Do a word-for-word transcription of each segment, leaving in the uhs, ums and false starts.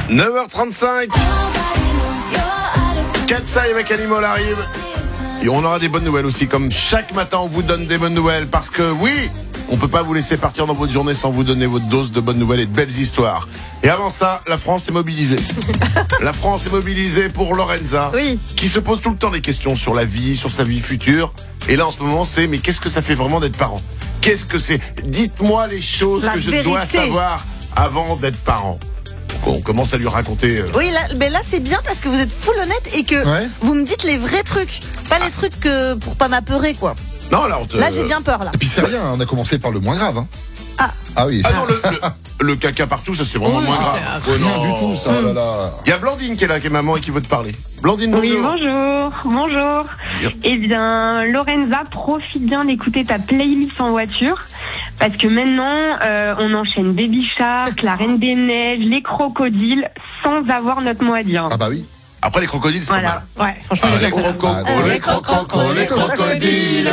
neuf heures trente-cinq. Katsai avec Animal arrive. Et on aura des bonnes nouvelles aussi. Comme chaque matin, on vous donne des bonnes nouvelles. Parce que oui, on peut pas vous laisser partir dans votre journée sans vous donner votre dose de bonnes nouvelles et de belles histoires. Et avant ça, la France est mobilisée. La France est mobilisée pour Lorenza. Oui. Qui se pose tout le temps des questions sur la vie, sur sa vie future. Et là, en ce moment, c'est mais qu'est-ce que ça fait vraiment d'être parent ? Qu'est-ce que c'est ? Dites-moi les choses La que je vérité. dois savoir avant d'être parent. On commence à lui raconter. Euh... Oui, là, mais là c'est bien parce que vous êtes full honnête et que Ouais. vous me dites les vrais trucs, pas les trucs que pour pas m'apeurer quoi. Non, là, on te... Là j'ai bien peur là. Et puis c'est rien, on a commencé par le moins grave. Hein. Ah. Ah oui. Ah non, le, le, le caca partout, ça c'est vraiment Oui, moins ça, grave. c'est Oh, Rien non. du tout, ça. Oh là là. Il y a Blandine qui est là, qui est maman et qui veut te parler. Blandine, bonjour. Oui, bonjour, bonjour. Bien. Eh bien, Lorenza, profite bien d'écouter ta playlist en voiture. Parce que maintenant, euh, on enchaîne Baby Shark, La Reine des Neiges, les crocodiles, sans avoir notre mot à dire. Ah bah oui. Après les crocodiles, c'est Voilà. pas mal. Ouais, franchement, Ah, il est les pas ça. crocos, Ah, les crocos, les crocodiles.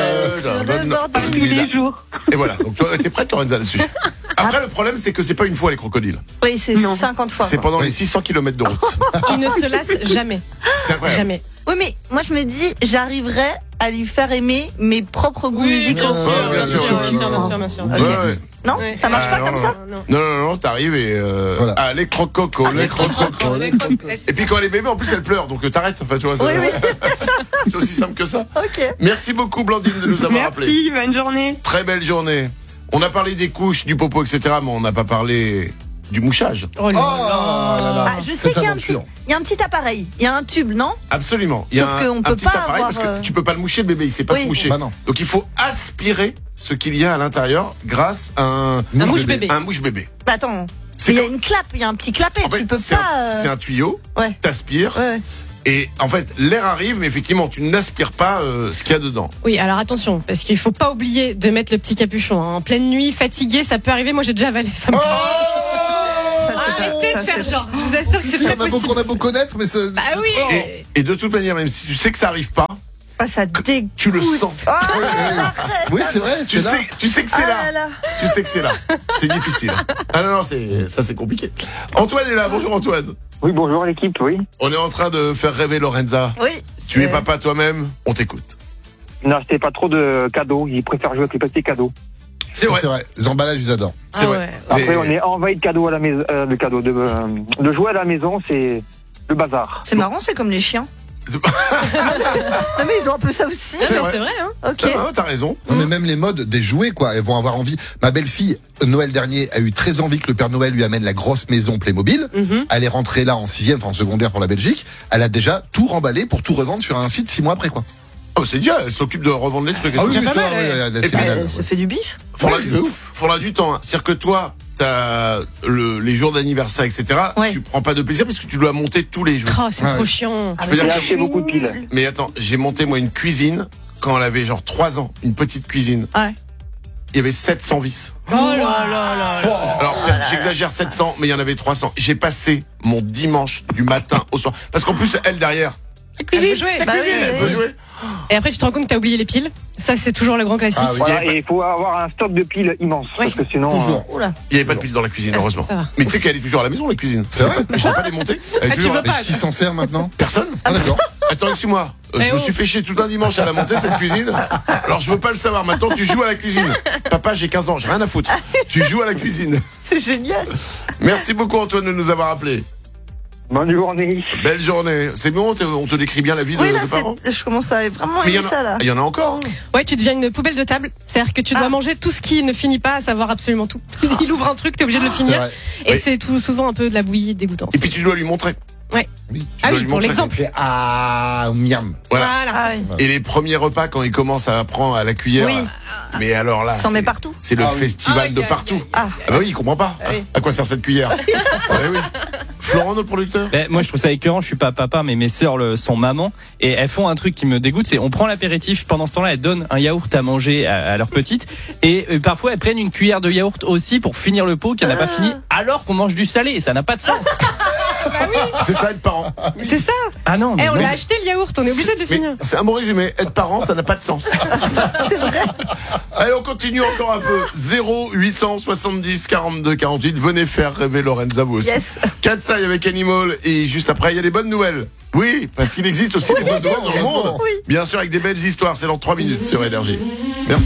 Tous les jours. Et voilà, donc toi, t'es prête Lorenza là-dessus. Après le problème c'est que c'est pas une fois les crocodiles. Oui, c'est Non. cinquante fois. C'est quoi. pendant Oui. les six cents kilomètres de route. Il ne se lasse jamais. C'est incroyable. Jamais. Oui, mais moi je me dis, j'arriverai à lui faire aimer mes propres goûts musicaux. bien sûr. Ouais, bien sûr, bien sûr, bien sûr, bien sûr. Ok. Ouais, ouais. Non, Ouais. ça marche Ah, pas non, comme non, ça. Non. Non, non, non, t'arrives et euh, Voilà. ah, les crococos, les crococos. Et puis quand elle est bébé, en plus elle pleure, donc euh, t'arrêtes. Enfin, tu vois, Oui, oui. c'est aussi simple que ça. Ok. Merci beaucoup Blandine de nous avoir appelés. Merci, bonne journée. Très belle journée. On a parlé des couches, du popo, et cetera, mais on n'a pas parlé du mouchage. Oh Oh là là là. Ah, je sais Cette qu'il y a un petit, aventure. il y a un petit appareil, il y a un tube, non ? Absolument. Il y a Sauf un, qu'on un peut petit pas appareil avoir, parce que euh, tu peux pas le moucher, le bébé, il sait pas Oui. se moucher. Bah non. Donc il faut aspirer ce qu'il y a à l'intérieur grâce à un, Un mouche bébé. un mouche bébé. Bah attends, C'est il y a comme- une clappe, il y a un petit clapet, En fait, tu peux c'est pas. un, euh, c'est un tuyau, Ouais. t'aspires, Ouais, ouais. et en fait l'air arrive, mais effectivement tu n'aspires pas euh, ce qu'il y a dedans. Oui, alors attention, parce qu'il faut pas oublier de mettre le petit capuchon. hein. En pleine nuit, fatigué, ça peut arriver. Moi, j'ai déjà avalé ça. me- Ça, c'est pas- Arrêtez de ça, faire c'est- genre. Je vous assure que c'est Si, très on a beau, possible. on a beau connaître, mais c'est. Bah oui. Oh. Et, et de toute manière, même si tu sais que ça arrive pas, Ah, ça dégoûte. tu le sens. Oh, arrête. Oui, c'est vrai, Tu c'est là. sais, tu sais que c'est Ah là. là là. Tu sais que c'est là. C'est difficile. Ah non, non, c'est, ça c'est compliqué. Antoine est là. Bonjour Antoine. Oui, bonjour l'équipe, oui. On est en train de faire rêver Lorenza. Oui. Tu es c'est- papa toi-même, on t'écoute. N'achetez pas trop de cadeaux, ils préfèrent jouer avec les petits cadeaux. C'est vrai. C'est vrai. Les emballages, ils adorent. C'est Ah vrai. ouais. Après, Mais- on est envahi de cadeaux à la maison, euh, de cadeaux, de, euh, de jouer à la maison, c'est le bazar. C'est marrant, c'est comme les chiens. Non mais ils ont un peu ça aussi. Non, C'est mais vrai. c'est vrai, hein. Ok. Ah, t'as raison. Non, mais même les modes des jouets, quoi, elles vont avoir envie. Ma belle-fille, Noël dernier, a eu très envie que le Père Noël lui amène la grosse maison Playmobil. Mhm. Elle est rentrée là en sixième, enfin en secondaire pour la Belgique. Elle a déjà tout remballé pour tout revendre sur un site six mois après, quoi. Oh, c'est bien, elle s'occupe de revendre les trucs. et Ah tout. oui, déjà mais pas ça, mal, ouais, ouais. elle- elle- Et c'est puis, génial. Elle se fait du bif. Faudra, Ouais, du, de ouf. faudra du temps. hein. C'est-à-dire que toi, t'as le, les jours d'anniversaire, et cetera. Ouais. Tu prends pas de plaisir parce que tu dois monter tous les jours. Oh, c'est Ouais. trop chiant. Ah, peux dire mais que c'est j'ai acheté beaucoup de piles. nul. Mais attends, j'ai monté moi une cuisine quand elle avait genre trois ans, une petite cuisine. Ouais. Il y avait sept cents vis. Oh là là là là. Alors peut-être j'exagère sept cents, mais il y en avait trois cents. J'ai passé mon dimanche du matin au soir. Parce qu'en plus, elle derrière, Elle veut jouer. Bah oui, elle oui, veut oui. jouer. Et après, tu te rends compte que t'as oublié les piles. Ça, c'est toujours le grand classique. Ah oui. Voilà, Il y avait et il faut avoir un stock de piles immense, Oui. parce que sinon... Toujours. Oula. Il n'y avait pas de pile dans la cuisine, heureusement. Ça va. Mais tu sais qu'elle est toujours à la maison, la cuisine. C'est vrai? Je l'ai pas démontée. Elle est Ah, tu toujours veux là. pas? Et qui s'en sert maintenant? Personne. Ah, d'accord. Attends, excuse-moi. Euh, Eh je me oh. suis fait chier tout un dimanche à la monter cette cuisine. Alors je veux pas le savoir. Maintenant tu joues à la cuisine. Papa, j'ai quinze ans, j'ai rien à foutre. Tu joues à la cuisine. C'est génial. Merci beaucoup Antoine de nous avoir appelés. Bonne journée. Belle journée. C'est bon, on te, on te décrit bien la vie de, Oui là, de parents. c'est- je commence à vraiment Mais il y aimer en ça là. a, il y en a encore. hein. Ouais, tu deviens une poubelle de table. C'est-à-dire que tu dois Ah. manger tout ce qui ne finit pas, à savoir absolument tout. Il ouvre un truc, t'es obligé de le C'est finir. vrai. Et Oui. c'est tout souvent un peu de la bouillie dégoûtante. Et puis tu dois lui montrer. Ouais. Oui. Tu Ah dois oui, lui pour montrer. l'exemple. Fait, ah, miam. Voilà. Voilà. Ah oui. Et les premiers repas quand il commence à prendre à la cuillère. Oui. Mais alors là, S'en c'est- met partout. C'est le Ah oui. festival Ah, de ok, partout. ok. Ah. Ah bah oui, il comprend pas. oui. À quoi sert cette cuillère Ah oui. Florent, notre producteur. Ben, moi, je trouve ça écœurant. Je suis pas papa, mais mes sœurs le sont maman. Et elles font un truc qui me dégoûte. C'est on prend l'apéritif. Pendant ce temps-là, elles donnent un yaourt à manger à, à leur petite. Et euh, parfois, elles prennent une cuillère de yaourt aussi pour finir le pot qu'elle n'a pas fini. Alors qu'on mange du salé. Ça n'a pas de sens. C'est ça être parent. C'est ça. Ah non, mais Eh, on non. l'a acheté le yaourt, on est obligé de le Mais finir. c'est un bon résumé. Être parent, ça n'a pas de sens. C'est vrai. Allez, on continue encore un peu. zéro huit cent soixante-dix quarante-deux quarante-huit. Venez faire rêver Lorenza vous aussi. Yes. Katsai avec Animal. Et juste après, il y a des bonnes nouvelles. Oui, parce qu'il existe aussi des bonnes nouvelles dans le monde. Oui. Bien sûr, avec des belles histoires. C'est dans trois minutes sur Énergie. Merci.